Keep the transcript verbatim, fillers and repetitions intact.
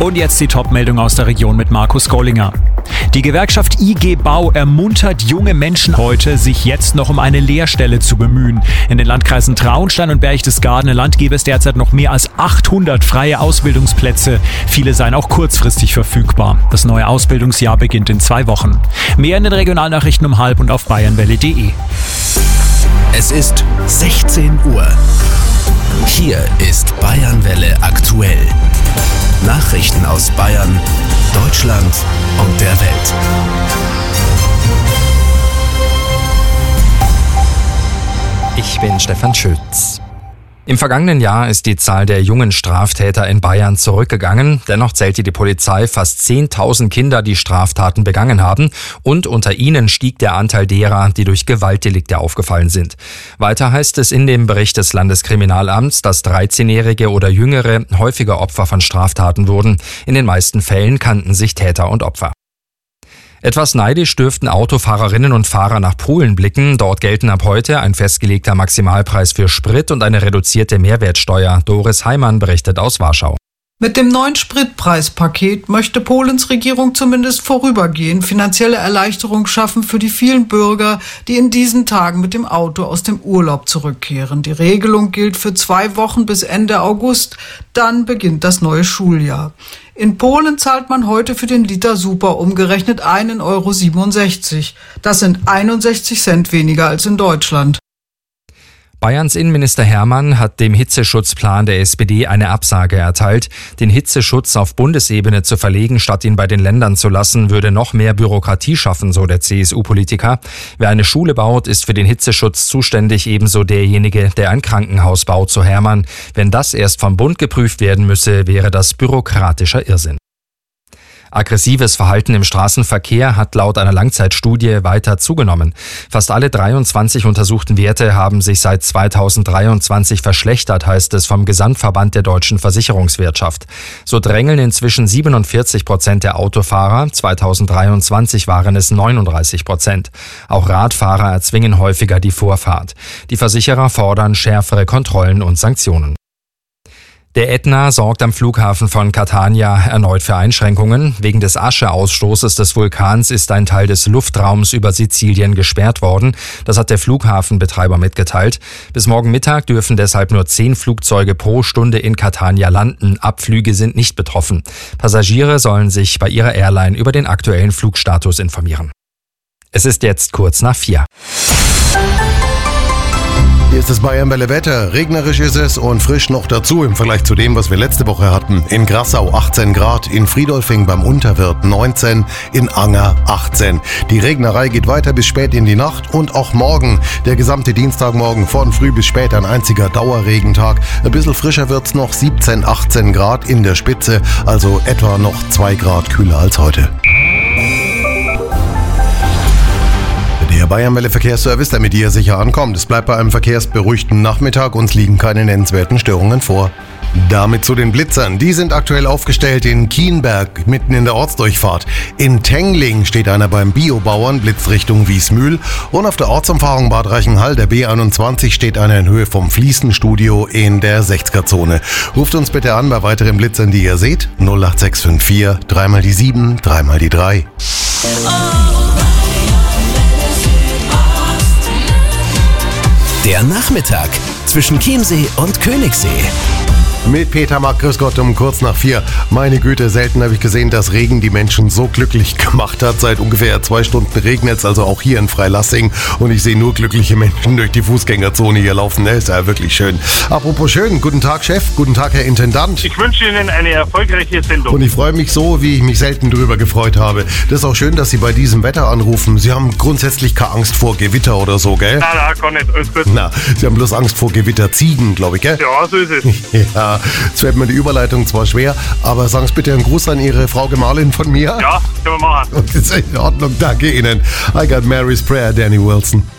Und jetzt die Top-Meldung aus der Region mit Markus Gollinger. Die Gewerkschaft I G Bau ermuntert junge Menschen heute, sich jetzt noch um eine Lehrstelle zu bemühen. In den Landkreisen Traunstein und Berchtesgadener Land gäbe es derzeit noch mehr als achthundert freie Ausbildungsplätze. Viele seien auch kurzfristig verfügbar. Das neue Ausbildungsjahr beginnt in zwei Wochen. Mehr in den Regionalnachrichten um halb und auf bayernwelle punkt de. Es ist sechzehn Uhr. Hier ist Bayernwelle aktuell. Nachrichten aus Bayern, Deutschland und der Welt. Ich bin Stefan Schütz. Im vergangenen Jahr ist die Zahl der jungen Straftäter in Bayern zurückgegangen. Dennoch zählte die Polizei fast zehntausend Kinder, die Straftaten begangen haben. Und unter ihnen stieg der Anteil derer, die durch Gewaltdelikte aufgefallen sind. Weiter heißt es in dem Bericht des Landeskriminalamts, dass dreizehnjährige oder Jüngere häufiger Opfer von Straftaten wurden. In den meisten Fällen kannten sich Täter und Opfer. Etwas neidisch dürften Autofahrerinnen und Fahrer nach Polen blicken. Dort gelten ab heute ein festgelegter Maximalpreis für Sprit und eine reduzierte Mehrwertsteuer. Doris Heimann berichtet aus Warschau. Mit dem neuen Spritpreispaket möchte Polens Regierung zumindest vorübergehend finanzielle Erleichterung schaffen für die vielen Bürger, die in diesen Tagen mit dem Auto aus dem Urlaub zurückkehren. Die Regelung gilt für zwei Wochen bis Ende August. Dann beginnt das neue Schuljahr. In Polen zahlt man heute für den Liter Super umgerechnet einen Euro siebenundsechzig. Das sind einundsechzig Cent weniger als in Deutschland. Bayerns Innenminister Hermann hat dem Hitzeschutzplan der S P D eine Absage erteilt. Den Hitzeschutz auf Bundesebene zu verlegen, statt ihn bei den Ländern zu lassen, würde noch mehr Bürokratie schaffen, so der C S U-Politiker. Wer eine Schule baut, ist für den Hitzeschutz zuständig, ebenso derjenige, der ein Krankenhaus baut, so Hermann. Wenn das erst vom Bund geprüft werden müsse, wäre das bürokratischer Irrsinn. Aggressives Verhalten im Straßenverkehr hat laut einer Langzeitstudie weiter zugenommen. Fast alle dreiundzwanzig untersuchten Werte haben sich seit zweitausenddreiundzwanzig verschlechtert, heißt es vom Gesamtverband der deutschen Versicherungswirtschaft. So drängeln inzwischen siebenundvierzig Prozent der Autofahrer, zweitausenddreiundzwanzig waren es neununddreißig Prozent. Auch Radfahrer erzwingen häufiger die Vorfahrt. Die Versicherer fordern schärfere Kontrollen und Sanktionen. Der Ätna sorgt am Flughafen von Catania erneut für Einschränkungen. Wegen des Ascheausstoßes des Vulkans ist ein Teil des Luftraums über Sizilien gesperrt worden. Das hat der Flughafenbetreiber mitgeteilt. Bis morgen Mittag dürfen deshalb nur zehn Flugzeuge pro Stunde in Catania landen. Abflüge sind nicht betroffen. Passagiere sollen sich bei ihrer Airline über den aktuellen Flugstatus informieren. Es ist jetzt kurz nach vier. Hier ist das Bayernwelle Wetter. Regnerisch ist es und frisch noch dazu im Vergleich zu dem, was wir letzte Woche hatten. In Grassau achtzehn Grad, in Friedolfing beim Unterwirt neunzehn, in Anger achtzehn. Die Regnerei geht weiter bis spät in die Nacht und auch morgen. Der gesamte Dienstagmorgen von früh bis spät ein einziger Dauerregentag. Ein bisschen frischer wird's noch, siebzehn, achtzehn Grad in der Spitze, also etwa noch zwei Grad kühler als heute. Der Bayernwelle Verkehrsservice, damit ihr sicher ankommt. Es bleibt bei einem verkehrsberuhigten Nachmittag, uns liegen keine nennenswerten Störungen vor. Damit zu den Blitzern. Die sind aktuell aufgestellt in Kienberg, mitten in der Ortsdurchfahrt. In Tengling steht einer beim Biobauern, blitzt Richtung Wiesmühl. Und auf der Ortsumfahrung Bad Reichenhall, der B einundzwanzig, steht einer in Höhe vom Fliesenstudio in der sechziger-Zone. Ruft uns bitte an bei weiteren Blitzern, die ihr seht. null acht sechs fünf vier, dreimal die sieben, dreimal die drei. Der Nachmittag zwischen Chiemsee und Königssee. Mit Peter Mack, grüß Gott, um kurz nach vier. Meine Güte, selten habe ich gesehen, dass Regen die Menschen so glücklich gemacht hat. Seit ungefähr zwei Stunden regnet es, also auch hier in Freilassing. Und ich sehe nur glückliche Menschen durch die Fußgängerzone hier laufen. Das ist ja wirklich schön. Apropos schön, guten Tag, Chef. Guten Tag, Herr Intendant. Ich wünsche Ihnen eine erfolgreiche Sendung. Und ich freue mich so, wie ich mich selten drüber gefreut habe. Das ist auch schön, dass Sie bei diesem Wetter anrufen. Sie haben grundsätzlich keine Angst vor Gewitter oder so, gell? Nein, nein, gar nicht. Alles gut. Na, Sie haben bloß Angst vor Gewitterziehen, glaube ich, gell? Ja, so ist es. Ja. Jetzt fällt mir die Überleitung zwar schwer, aber sagen Sie bitte einen Gruß an Ihre Frau Gemahlin von mir. Ja, können wir machen. Und das ist in Ordnung, danke Ihnen. I got Mary's Prayer, Danny Wilson.